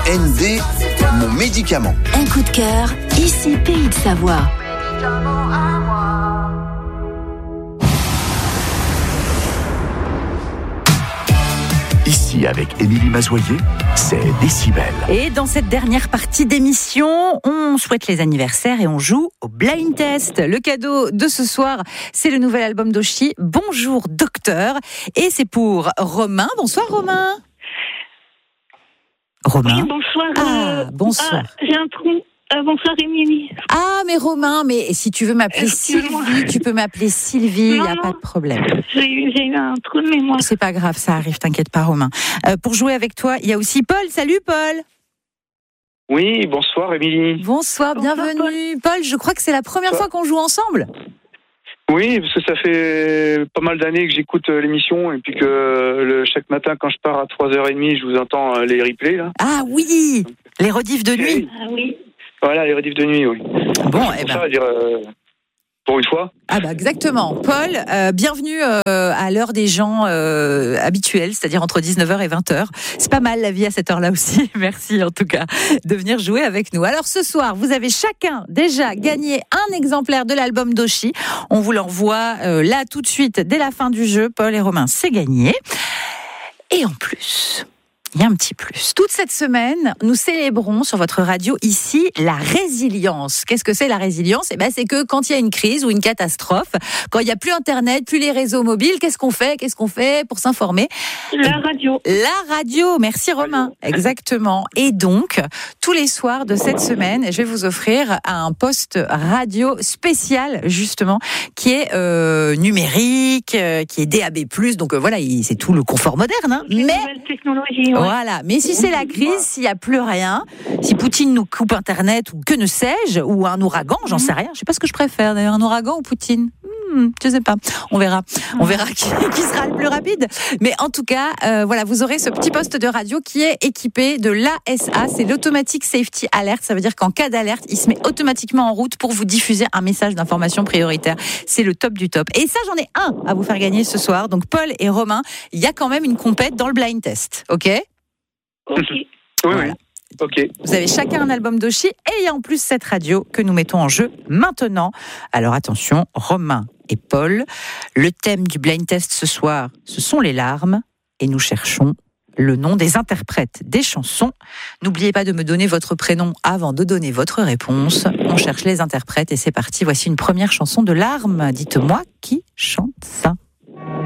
ND, mon médicament. Un coup de cœur, ici Pays de Savoie. Ici, avec Émilie Mazoyer, c'est Décibel. Et dans cette dernière partie d'émission, on souhaite les anniversaires et on joue au blind test. Le cadeau de ce soir, c'est le nouvel album d'Oshi, Bonjour Docteur. Et c'est pour Romain. Bonsoir Romain. Romain. Oui, bonsoir. Bonsoir. J'ai un trou. Bonsoir Émilie. Ah, mais Romain, mais si tu veux m'appeler Sylvie, tu peux m'appeler Sylvie, il n'y a pas de problème. J'ai eu un trou de mémoire. C'est pas grave, ça arrive, t'inquiète pas Romain. Pour jouer avec toi, il y a aussi Paul. Salut Paul. Oui, bonsoir Émilie. Bonsoir, bienvenue. Paul, je crois que c'est la première fois qu'on joue ensemble. Oui, parce que ça fait pas mal d'années que j'écoute l'émission et puis que chaque matin quand je pars à 3h30, je vous entends les replays là. Ah oui, les rediffs de nuit. Ah oui. Voilà, les rediffs de nuit, oui. Bon, pour une fois. Ah bah exactement. Paul, bienvenue à l'heure des gens habituels, c'est-à-dire entre 19h et 20h. C'est pas mal la vie à cette heure-là aussi. Merci en tout cas de venir jouer avec nous. Alors ce soir, vous avez chacun déjà gagné un exemplaire de l'album d'Oshi. On vous l'envoie là tout de suite dès la fin du jeu. Paul et Romain, c'est gagné. Et en plus, il y a un petit plus. Toute cette semaine, nous célébrons sur votre radio ici la résilience. Qu'est-ce que c'est la résilience ? C'est que quand il y a une crise ou une catastrophe, quand il n'y a plus Internet, plus les réseaux mobiles, qu'est-ce qu'on fait pour s'informer ? La radio. La radio, merci Romain. Exactement. Et donc, tous les soirs de cette semaine, je vais vous offrir un poste radio spécial, justement, qui est numérique, qui est DAB+. Donc voilà, c'est tout le confort moderne. Hein. Les nouvelles technologies. Voilà, mais si c'est la crise, s'il n'y a plus rien, si Poutine nous coupe Internet ou que ne sais-je, ou un ouragan, j'en sais rien, je ne sais pas ce que je préfère d'ailleurs, un ouragan ou Poutine, je ne sais pas, on verra qui sera le plus rapide. Mais en tout cas, voilà, vous aurez ce petit poste de radio qui est équipé de l'ASA, c'est l'Automatic Safety Alert, ça veut dire qu'en cas d'alerte, il se met automatiquement en route pour vous diffuser un message d'information prioritaire. C'est le top du top. Et ça, j'en ai un à vous faire gagner ce soir. Donc Paul et Romain, il y a quand même une compète dans le blind test, ok ? Ok. Voilà. Ok. Vous avez chacun un album d'Oshi et il y a en plus cette radio que nous mettons en jeu maintenant. Alors attention, Romain et Paul, le thème du blind test ce soir, ce sont les larmes et nous cherchons le nom des interprètes des chansons. N'oubliez pas de me donner votre prénom avant de donner votre réponse. On cherche les interprètes et c'est parti. Voici une première chanson de larmes. Dites-moi qui chante ça.